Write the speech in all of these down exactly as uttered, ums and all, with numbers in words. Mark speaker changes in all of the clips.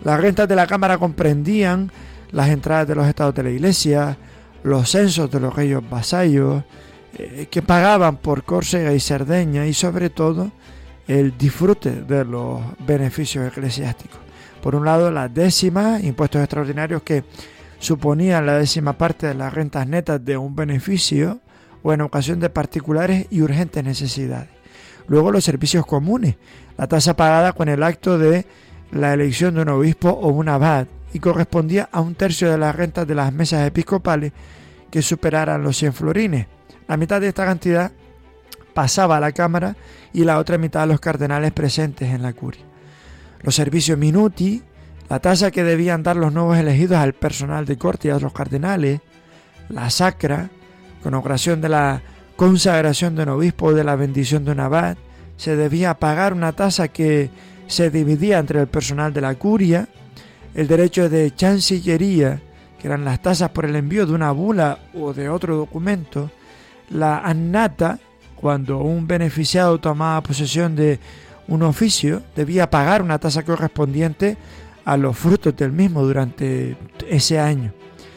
Speaker 1: Las rentas de la Cámara comprendían las entradas de los estados de la Iglesia, los censos de los reyes vasallos, eh, que pagaban por Córcega y Cerdeña, y sobre todo el disfrute de los beneficios eclesiásticos. Por un lado, las décimas, impuestos extraordinarios que suponían la décima parte de las rentas netas de un beneficio o en ocasión de particulares y urgentes necesidades. Luego, los servicios comunes, la tasa pagada con el acto de la elección de un obispo o un abad, y correspondía a un tercio de las rentas de las mesas episcopales que superaran los cien florines. La mitad de esta cantidad pasaba a la Cámara y la otra mitad a los cardenales presentes en la curia. Los servicios minuti, la tasa que debían dar los nuevos elegidos al personal de corte y a los cardenales, la sacra, con ocasión de la consagración de un obispo o de la bendición de un abad, se debía pagar una tasa que se dividía entre el personal de la curia, el derecho de chancillería, que eran las tasas por el envío de una bula o de otro documento, la annata, cuando un beneficiado tomaba posesión de un oficio, debía pagar una tasa correspondiente a los frutos del mismo durante ese año.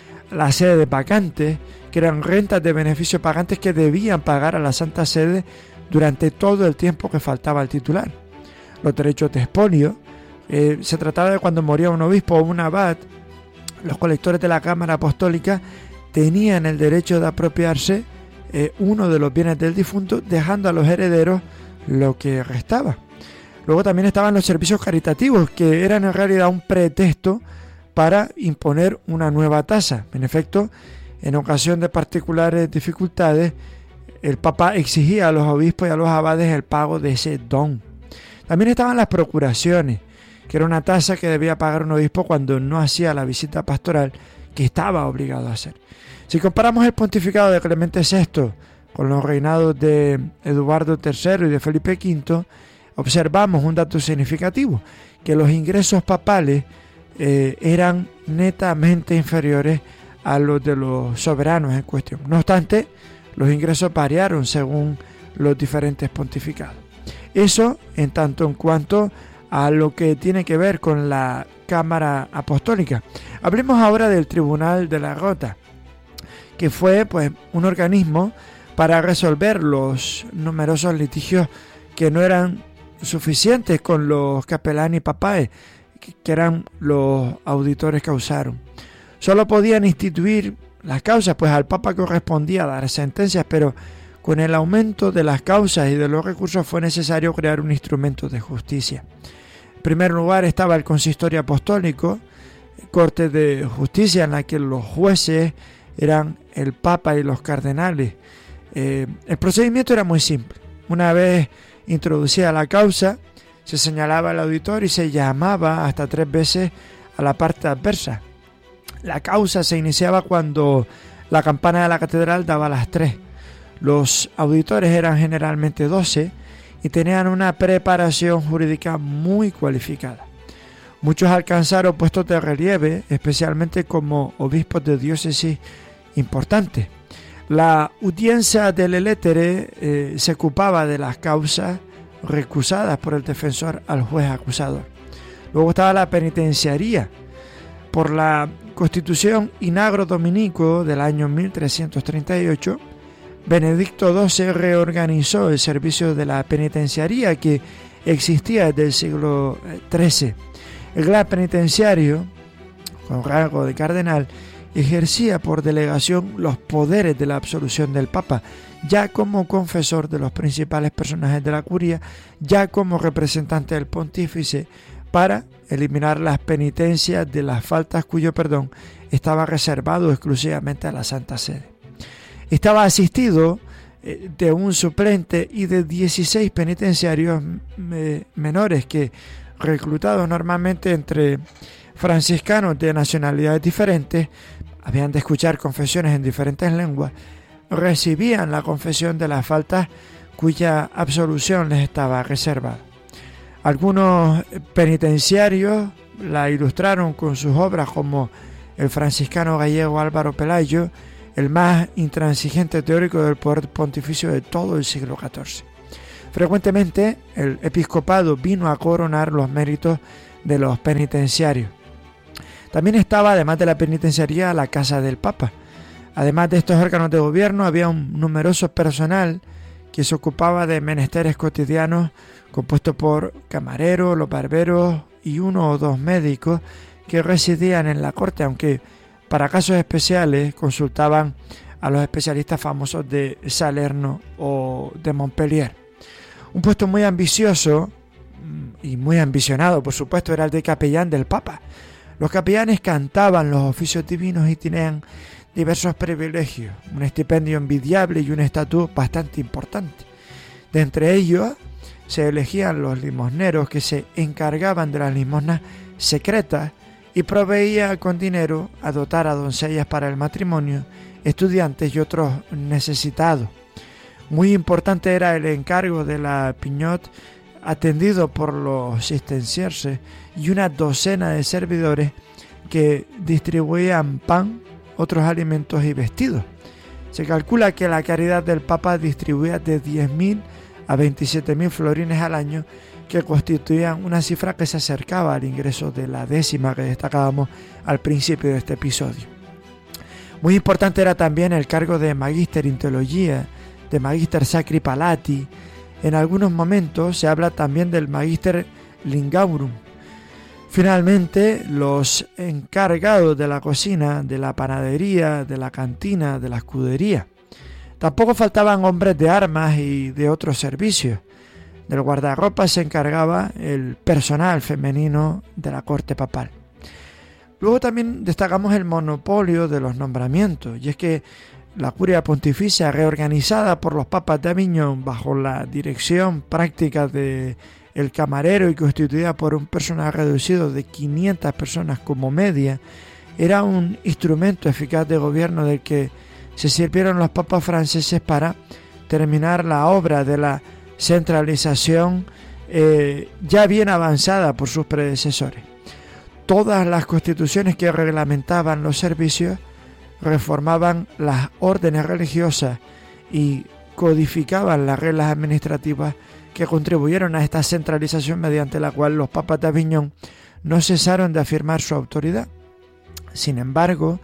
Speaker 1: La sede de vacantes, que eran rentas de beneficio pagantes que debían pagar a la Santa Sede durante todo el tiempo que faltaba al titular. Los derechos de expolio, eh, se trataba de cuando moría un obispo o un abad, los colectores de la Cámara Apostólica tenían el derecho de apropiarse eh, uno de los bienes del difunto, dejando a los herederos lo que restaba. Luego también estaban los servicios caritativos, que eran en realidad un pretexto para imponer una nueva tasa. En efecto, en ocasión de particulares dificultades, el Papa exigía a los obispos y a los abades el pago de ese don. También estaban las procuraciones, que era una tasa que debía pagar un obispo cuando no hacía la visita pastoral que estaba obligado a hacer. Si comparamos el pontificado de Clemente sexto con los reinados de Eduardo tercero y de Felipe quinto, observamos un dato significativo, que los ingresos papales eh, eran netamente inferiores a los de los soberanos en cuestión. No obstante, los ingresos variaron según los diferentes pontificados. Eso en tanto en cuanto a lo que tiene que ver con la Cámara Apostólica. Hablemos ahora del Tribunal de la Rota, que fue pues un organismo para resolver los numerosos litigios que no eran suficientes con los capelani papaes, que eran los auditores causaron. Solo podían instituir las causas, pues al Papa correspondía dar sentencias, pero con el aumento de las causas y de los recursos fue necesario crear un instrumento de justicia. En primer lugar estaba el Consistorio Apostólico, corte de justicia en la que los jueces eran el Papa y los cardenales. Eh, el procedimiento era muy simple. Una vez introducida la causa, se señalaba al auditor y se llamaba hasta tres veces a la parte adversa. La causa se iniciaba cuando la campana de la catedral daba las tres. Los auditores eran generalmente doce y tenían una preparación jurídica muy cualificada. Muchos alcanzaron puestos de relieve, especialmente como obispos de diócesis importantes. La audiencia delle lettere eh, se ocupaba de las causas recusadas por el defensor al juez acusador. Luego estaba la penitenciaría. Por la Constitución Inagro Dominico del año mil trescientos treinta y ocho, Benedicto doce reorganizó el servicio de la penitenciaría que existía desde el siglo trece. El gran penitenciario, con rango de cardenal, ejercía por delegación los poderes de la absolución del Papa, ya como confesor de los principales personajes de la curia, ya como representante del pontífice, para eliminar las penitencias de las faltas cuyo perdón estaba reservado exclusivamente a la Santa Sede. Estaba asistido de un suplente y de dieciséis penitenciarios menores que, reclutados normalmente entre franciscanos de nacionalidades diferentes, habían de escuchar confesiones en diferentes lenguas, recibían la confesión de las faltas cuya absolución les estaba reservada. Algunos penitenciarios la ilustraron con sus obras, como el franciscano gallego Álvaro Pelayo, el más intransigente teórico del poder pontificio de todo el siglo catorce. Frecuentemente el episcopado vino a coronar los méritos de los penitenciarios. También estaba, además de la penitenciaría, la casa del Papa. Además de estos órganos de gobierno, había un numeroso personal que se ocupaba de menesteres cotidianos, compuesto por camareros, los barberos y uno o dos médicos que residían en la corte, aunque para casos especiales consultaban a los especialistas famosos de Salerno o de Montpellier. Un puesto muy ambicioso y muy ambicionado, por supuesto, era el de capellán del Papa. Los capellanes cantaban los oficios divinos y tenían diversos privilegios, un estipendio envidiable y un estatus bastante importante. De entre ellos se elegían los limosneros, que se encargaban de las limosnas secretas y proveía con dinero a dotar a doncellas para el matrimonio, estudiantes y otros necesitados. Muy importante era el encargo de la pignot, atendido por los cistercienses y una docena de servidores que distribuían pan, otros alimentos y vestidos. Se calcula que la caridad del Papa distribuía de diez mil a veintisiete mil florines al año, que constituían una cifra que se acercaba al ingreso de la décima que destacábamos al principio de este episodio. Muy importante era también el cargo de Magister in Theologia, de Magister Sacri Palati. En algunos momentos se habla también del Magister Lingaurum. Finalmente, los encargados de la cocina, de la panadería, de la cantina, de la escudería. Tampoco faltaban hombres de armas y de otros servicios. Del guardarropa se encargaba el personal femenino de la corte papal. Luego también destacamos el monopolio de los nombramientos, y es que la curia pontificia, reorganizada por los papas de Aviñón bajo la dirección práctica de el camarero y constituida por un personal reducido de quinientas personas como media, era un instrumento eficaz de gobierno del que se sirvieron los papas franceses para terminar la obra de la centralización eh, ya bien avanzada por sus predecesores. Todas las constituciones que reglamentaban los servicios reformaban las órdenes religiosas y codificaban las reglas administrativas que contribuyeron a esta centralización, mediante la cual los papas de Aviñón no cesaron de afirmar su autoridad. Sin embargo,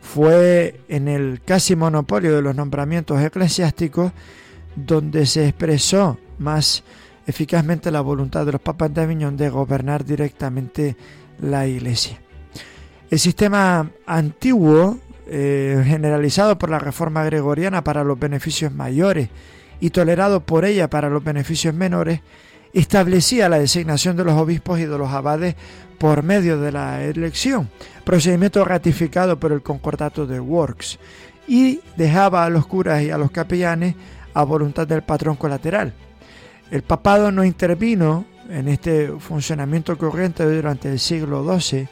Speaker 1: fue en el casi monopolio de los nombramientos eclesiásticos donde se expresó más eficazmente la voluntad de los papas de Aviñón de gobernar directamente la Iglesia. El sistema antiguo, eh, generalizado por la Reforma Gregoriana para los beneficios mayores y tolerado por ella para los beneficios menores, establecía la designación de los obispos y de los abades por medio de la elección, procedimiento ratificado por el Concordato de Works, y dejaba a los curas y a los capellanes a voluntad del patrón colateral. El papado no intervino en este funcionamiento corriente durante el siglo doce,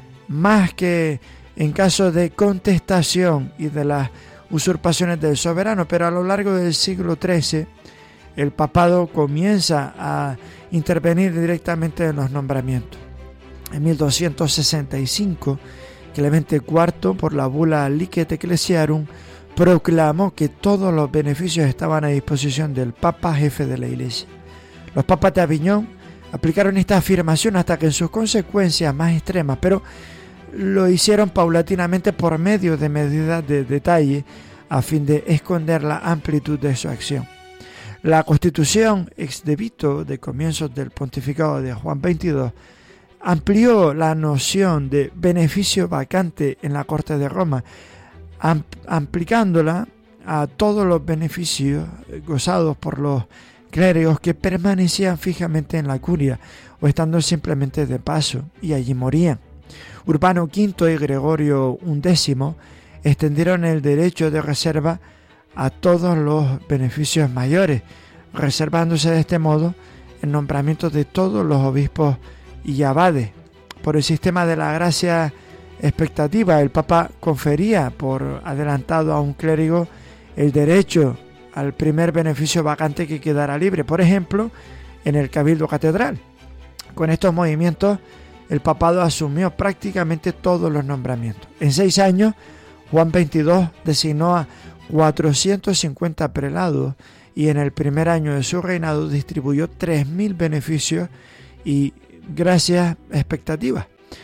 Speaker 1: más que en caso de contestación y de las usurpaciones del soberano, pero a lo largo del siglo trece el papado comienza a intervenir directamente en los nombramientos. En mil doscientos sesenta y cinco, Clemente cuarto, por la bula Licet Ecclesiarum, proclamó que todos los beneficios estaban a disposición del Papa jefe de la Iglesia. Los papas de Aviñón aplicaron esta afirmación hasta que en sus consecuencias más extremas, pero lo hicieron paulatinamente por medio de medidas de detalle a fin de esconder la amplitud de su acción. La Constitución ex debito de comienzos del pontificado de Juan veintidós amplió la noción de beneficio vacante en la Corte de Roma, aplicándola a todos los beneficios gozados por los clérigos que permanecían fijamente en la curia o estando simplemente de paso, y allí morían. Urbano quinto y Gregorio undécimo extendieron el derecho de reserva a todos los beneficios mayores, reservándose de este modo el nombramiento de todos los obispos y abades. Por el sistema de la gracia expectativa, el Papa confería por adelantado a un clérigo el derecho al primer beneficio vacante que quedara libre, por ejemplo, en el Cabildo Catedral. Con estos movimientos, el papado asumió prácticamente todos los nombramientos. En seis años, Juan veintidós designó a cuatrocientos cincuenta prelados y en el primer año de su reinado distribuyó tres mil beneficios y gracias expectativas.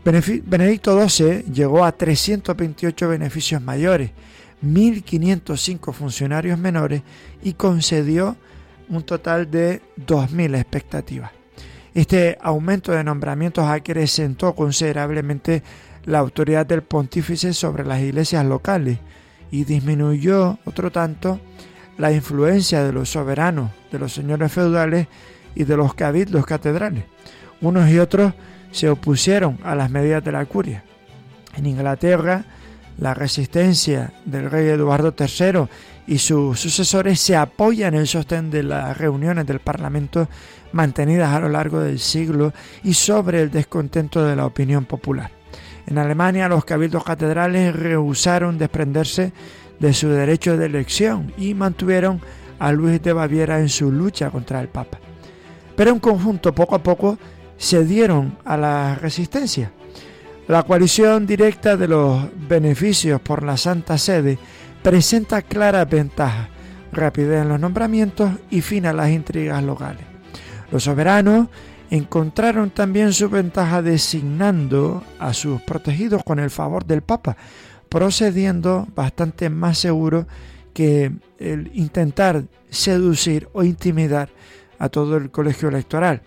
Speaker 1: Benedicto doce llegó a trescientos veintiocho beneficios mayores, mil quinientos cinco funcionarios menores y concedió un total de dos mil expectativas. Este aumento de nombramientos acrecentó considerablemente la autoridad del pontífice sobre las iglesias locales y disminuyó otro tanto la influencia de los soberanos, de los señores feudales y de los cabildos catedrales. Unos y otros se opusieron a las medidas de la curia. En Inglaterra, la resistencia del rey Eduardo tercero y sus sucesores se apoyan en el sostén de las reuniones del Parlamento mantenidas a lo largo del siglo y sobre el descontento de la opinión popular. En Alemania, los cabildos catedrales rehusaron desprenderse de su derecho de elección y mantuvieron a Luis de Baviera en su lucha contra el Papa. Pero en conjunto, poco a poco, cedieron a la resistencia. La coalición directa de los beneficios por la Santa Sede presenta claras ventajas, rapidez en los nombramientos y fin a las intrigas locales. Los soberanos encontraron también su ventaja designando a sus protegidos con el favor del Papa, procediendo bastante más seguro que el intentar seducir o intimidar a todo el colegio electoral.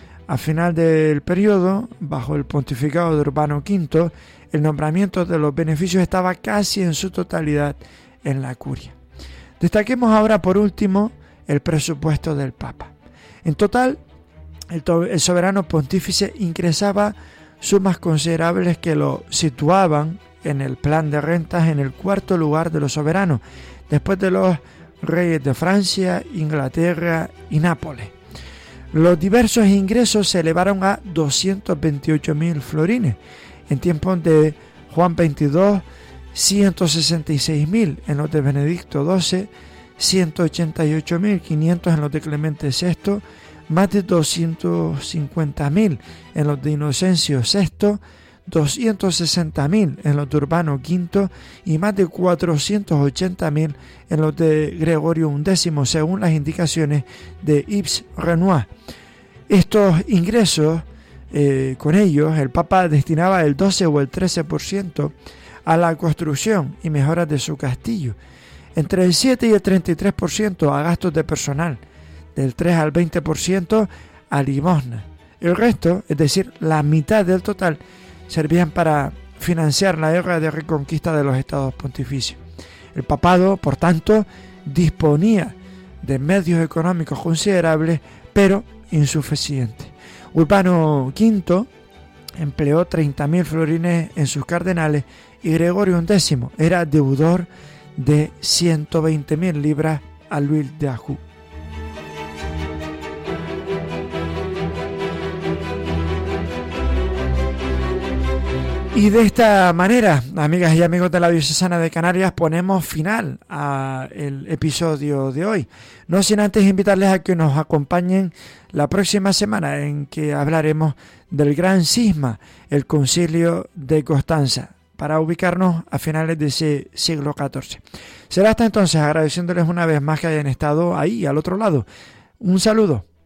Speaker 1: A final del periodo, bajo el pontificado de Urbano quinto, el nombramiento de los beneficios estaba casi en su totalidad en la curia. Destaquemos ahora por último el presupuesto del Papa. En total, el, to- el soberano pontífice ingresaba sumas considerables que lo situaban en el plan de rentas en el cuarto lugar de los soberanos, después de los reyes de Francia, Inglaterra y Nápoles. Los diversos ingresos se elevaron a doscientos veintiocho mil florines. En tiempos de Juan veintidós, ciento sesenta y seis mil. En los de Benedicto doce, ciento ochenta y ocho mil quinientos. En los de Clemente sexto, más de doscientos cincuenta mil. En los de Inocencio sexto, doscientos sesenta mil en los de Urbano quinto y más de cuatrocientos ochenta mil en los de Gregorio undécimo, según las indicaciones de Yves Renoir. Estos ingresos, eh, con ellos, el Papa destinaba el doce o el trece por ciento a la construcción y mejoras de su castillo, entre el siete y el treinta y tres por ciento a gastos de personal, del tres al veinte por ciento a limosna. El resto, es decir, la mitad del total, servían para financiar la guerra de reconquista de los estados pontificios. El papado, por tanto, disponía de medios económicos considerables, pero insuficientes. Urbano quinto empleó treinta mil florines en sus cardenales y Gregorio undécimo era deudor de ciento veinte mil libras a Luis de Anjou. Y de esta manera, amigas y amigos de la Diocesana de Canarias, ponemos final al episodio de hoy. No sin antes invitarles a que nos acompañen la próxima semana en que hablaremos del gran cisma, el Concilio de Constanza, para ubicarnos a finales de ese siglo catorce. Será hasta entonces, agradeciéndoles una vez más que hayan estado ahí al otro lado. Un saludo.